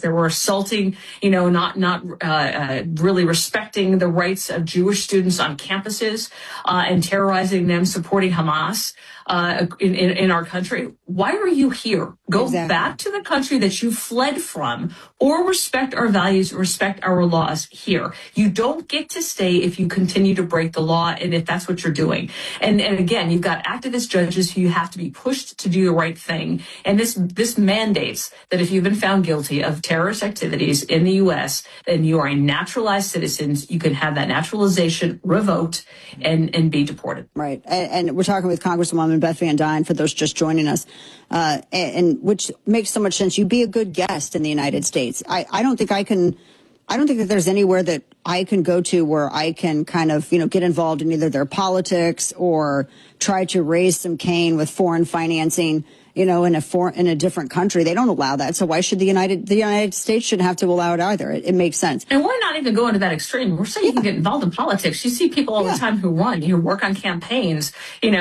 They were assaulting, not really respecting the rights of Jewish students on campuses and terrorizing them, supporting Hamas in our country. Why are you here? Go back to the country that you fled from, or respect our values, respect our laws here. You don't get to stay if you continue to break the law and if that's what you're doing. And again, you've got activist judges who you have to be pushed to do the right thing. And this mandates that if you've been found guilty of terrorist activities in the U.S., then you are a naturalized citizen. You can have that naturalization revoked and be deported. Right. And we're talking with Congresswoman Beth Van Duyne, for those just joining us, and which makes so much sense. You be a good guest in the United States. I don't think that there's anywhere that I can go to where I can kind of, get involved in either their politics or try to raise some cane with foreign financing, in a different country. They don't allow that. So why should the United States shouldn't have to allow it either? It makes sense. And we're not even going to that extreme. We're saying you can get involved in politics. You see people all the time who run, work on campaigns,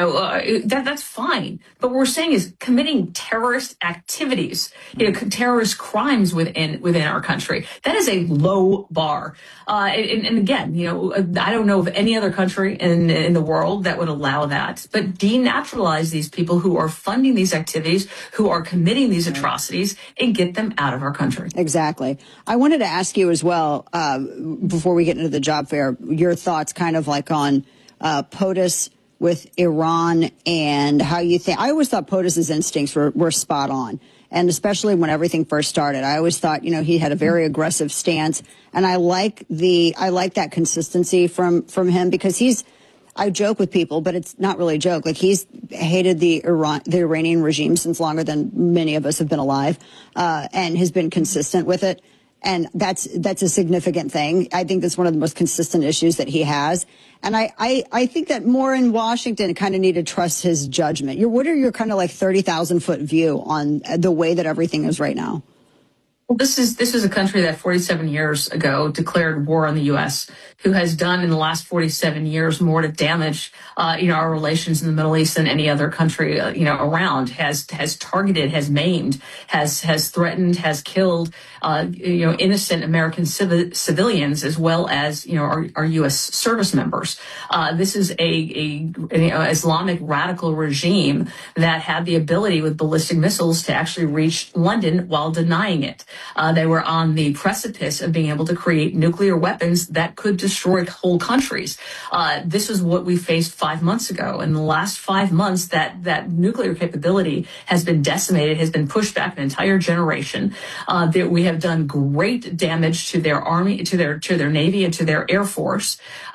that's fine. But what we're saying is committing terrorist activities, terrorist crimes within our country. That is a low bar. And again, I don't know of any other country in the world that would allow that. But denaturalize these people who are funding these activities, who are committing these atrocities, and get them out of our country. Exactly. I wanted to ask you as well, before we get into the job fair, your thoughts kind of like on POTUS with Iran and how you think. I always thought POTUS's instincts were spot on. And especially when everything first started, I always thought, he had a very aggressive stance. And I like that consistency from him, because I joke with people, but it's not really a joke. Like, he's hated the Iranian regime since longer than many of us have been alive, and has been consistent with it. And that's a significant thing. I think that's one of the most consistent issues that he has. And I think that more in Washington kind of need to trust his judgment. What are your kind of like 30,000-foot view on the way that everything is right now? Well, this is a country that 47 years ago declared war on the U.S., who has done in the last 47 years more to damage, our relations in the Middle East than any other country, around, has targeted, has maimed, has threatened, has killed, innocent American civilians, as well as, our U.S. service members. This is a Islamic radical regime that had the ability with ballistic missiles to actually reach London while denying it. They were on the precipice of being able to create nuclear weapons that could destroy whole countries. This is what we faced 5 months ago. In the last 5 months, that nuclear capability has been decimated, has been pushed back an entire generation. We have done great damage to their army, to their navy, and to their air force.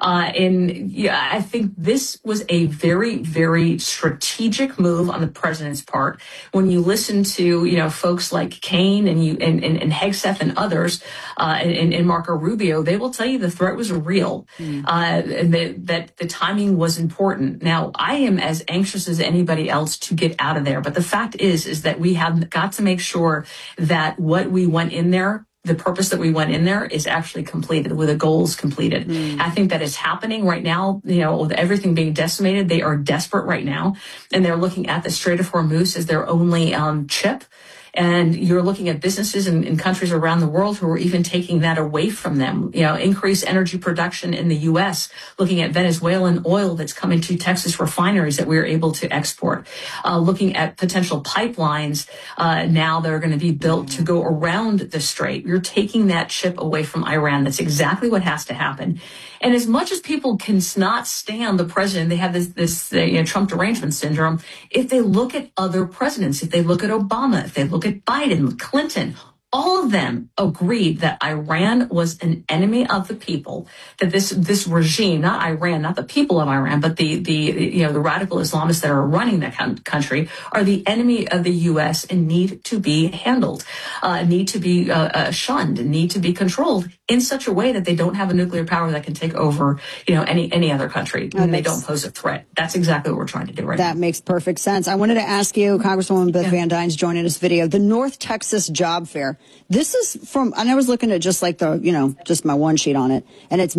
I think this was a very, very strategic move on the president's part. When you listen to folks like Kaine and Hegseth and others, and Marco Rubio, they will tell you the threat was real, and that the timing was important. Now, I am as anxious as anybody else to get out of there, but the fact is that we have got to make sure that what we went in there, the purpose that we went in there, is actually completed, with the goals completed. I think that is happening right now. With everything being decimated, they are desperate right now, and they're looking at the Strait of Hormuz as their only chip. And you're looking at businesses in countries around the world who are even taking that away from them. Increase energy production in the U.S., looking at Venezuelan oil that's coming to Texas refineries that we are able to export. Looking at potential pipelines now that are going to be built to go around the strait. You're taking that chip away from Iran. That's exactly what has to happen. And as much as people cannot stand the president, they have this Trump derangement syndrome. If they look at other presidents, if they look at Obama, if they look at Biden, Clinton, all of them agreed that Iran was an enemy of the people, that this regime, not Iran, not the people of Iran, but the radical Islamists that are running that country, are the enemy of the U.S. and need to be handled, need to be shunned, need to be controlled in such a way that they don't have a nuclear power that can take over, any other country, and they don't pose a threat. That's exactly what we're trying to do right now. That makes perfect sense. I wanted to ask you, Congresswoman Beth Van Duyne's joining this video, the North Texas Job Fair. This is from, and I was looking at just like just my one sheet on it, and it's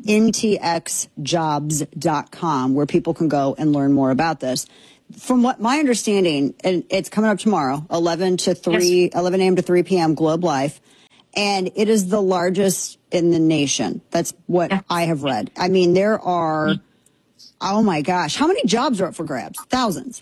myntxjobs.com, where people can go and learn more about this. From what my understanding, and it's coming up tomorrow, 11 a.m. to 3 p.m. Globe Life. and it is the largest in the nation. That's what I have read. I mean, there are, oh my gosh, how many jobs are up for grabs? Thousands.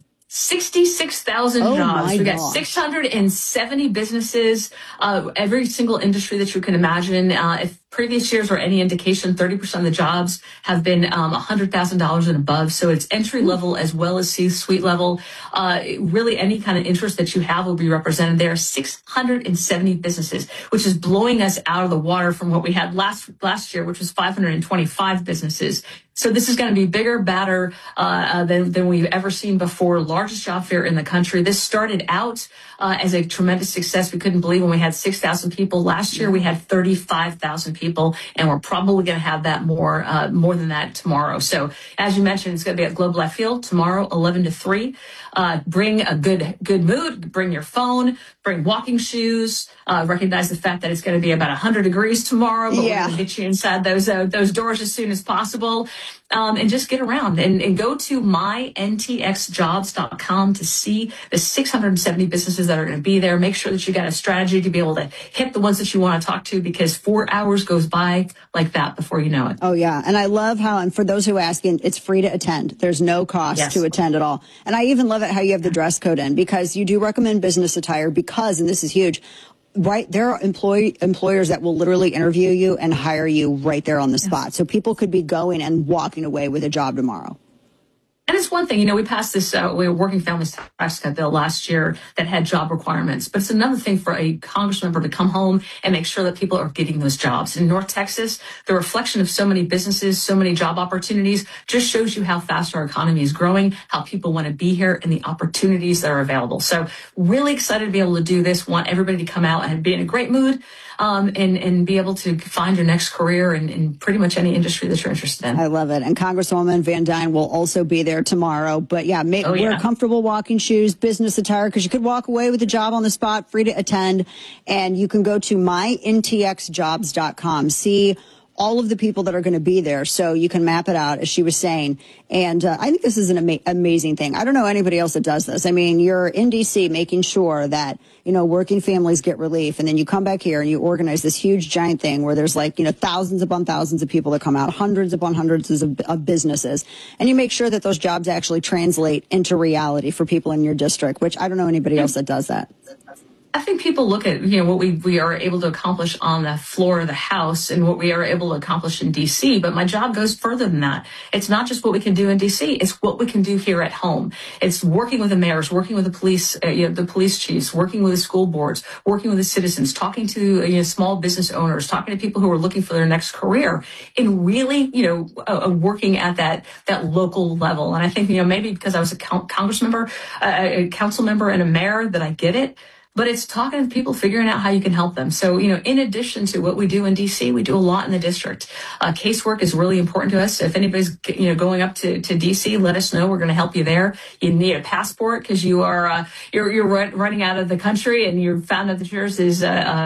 66,000 jobs. We got 670 businesses, every single industry that you can imagine. If previous years were any indication, 30% of the jobs have been $100,000 and above. So it's entry level as well as C-suite level. Really, any kind of interest that you have will be represented there. 670 businesses, which is blowing us out of the water from what we had last year, which was 525 businesses. So this is going to be bigger, badder than we've ever seen before. Largest job fair in the country. This started out as a tremendous success. We couldn't believe when we had 6,000 people. Last year we had 35,000 people, and we're probably going to have that more than that tomorrow. So as you mentioned, it's going to be at Globe Life Field tomorrow, 11 to 3. Bring a good mood. Bring your phone. Bring walking shoes. Recognize the fact that it's going to be about 100 degrees tomorrow, but we're going to get you inside those doors as soon as possible. And just get around and go to myntxjobs.com to see the 670 businesses that are going to be there. Make sure that you got a strategy to be able to hit the ones that you want to talk to, because 4 hours goes by like that before you know it. Oh, yeah. And I love how, and for those who are asking, it's free to attend. There's no cost to attend at all. And I even love it how you have the dress code in, because you do recommend business attire because, and this is huge, right, there are employers that will literally interview you and hire you right there on the spot. So people could be going and walking away with a job tomorrow. And it's one thing, we passed this Working Families Tax Cut bill last year that had job requirements, but it's another thing for a Congress member to come home and make sure that people are getting those jobs. In North Texas, the reflection of so many businesses, so many job opportunities just shows you how fast our economy is growing, how people want to be here, and the opportunities that are available. So really excited to be able to do this. Want everybody to come out and be in a great mood. And be able to find your next career in pretty much any industry that you're interested in. I love it. And Congresswoman Van Dyne will also be there tomorrow. But wear comfortable walking shoes, business attire, because you could walk away with a job on the spot, free to attend. And you can go to myntxjobs.com. See all of the people that are going to be there, so you can map it out, as she was saying. And I think this is an amazing thing. I don't know anybody else that does this. I mean, you're in D.C. making sure that, working families get relief, and then you come back here and you organize this huge giant thing where there's thousands upon thousands of people that come out, hundreds upon hundreds of businesses, and you make sure that those jobs actually translate into reality for people in your district, which I don't know anybody else that does that. I think people look at, what we are able to accomplish on the floor of the House and what we are able to accomplish in D.C., but my job goes further than that. It's not just what we can do in D.C., it's what we can do here at home. It's working with the mayors, working with the police chiefs, working with the school boards, working with the citizens, talking to small business owners, talking to people who are looking for their next career, and really, working at that local level. And I think, maybe because I was a council member and a mayor, that I get it. But it's talking to people, figuring out how you can help them. So, in addition to what we do in D.C., we do a lot in the district. Casework is really important to us. If anybody's, going up to D.C., let us know. We're going to help you there. You need a passport because you are you're running out of the country, and you found out that yours is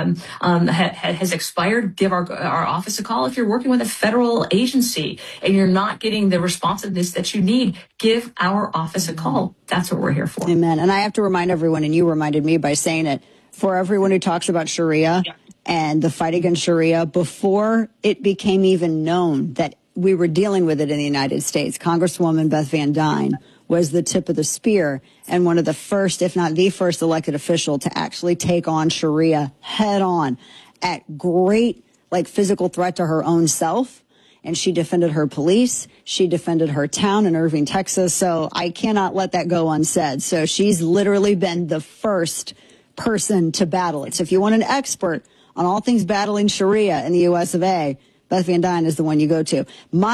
has expired. Give our office a call. If you're working with a federal agency and you're not getting the responsiveness that you need, give our office a call. That's what we're here for. Amen. And I have to remind everyone, and you reminded me by saying it, for everyone who talks about Sharia and the fight against Sharia, before it became even known that we were dealing with it in the United States, Congresswoman Beth Van Dyne was the tip of the spear and one of the first, if not the first, elected official to actually take on Sharia head on at great physical threat to her own self. And she defended her police. She defended her town in Irving, Texas. So I cannot let that go unsaid. So she's literally been the first person to battle it. So if you want an expert on all things battling Sharia in the U.S. of A., Beth Van Dyne is the one you go to.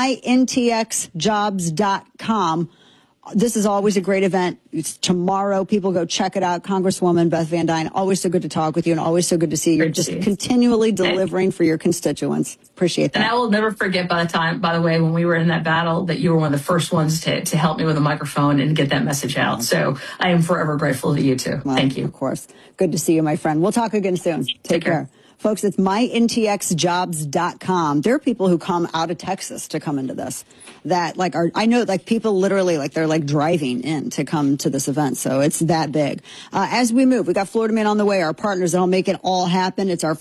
myntxjobs.com. This is always a great event. It's tomorrow. People go check it out. Congresswoman Beth Van Dyne, always so good to talk with you and always so good to see you. You're just continually delivering for your constituents. Appreciate that. And I will never forget, by the way, when we were in that battle, that you were one of the first ones to help me with a microphone and get that message out. So I am forever grateful to you, too. Well, thank you. Of course. Good to see you, my friend. We'll talk again soon. Take care. Folks, it's myntxjobs.com. There are people who come out of Texas to come into this that I know people literally they're driving in to come to this event. So it's that big. As we move, we got Florida Man on the way, our partners that'll make it all happen. It's our